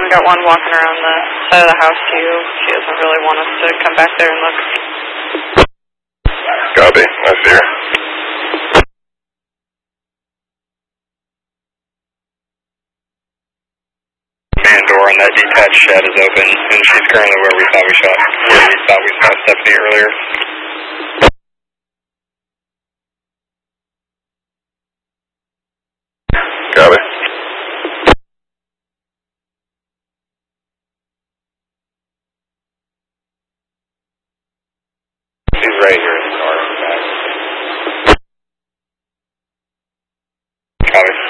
got one walking around the side of the house too. She doesn't really want us to come back there and look. Copy. I see her. Man door on that detached shed is open, and she's currently where we thought we saw Stephanie earlier. Copy. She's right here in the car in the back. Copy.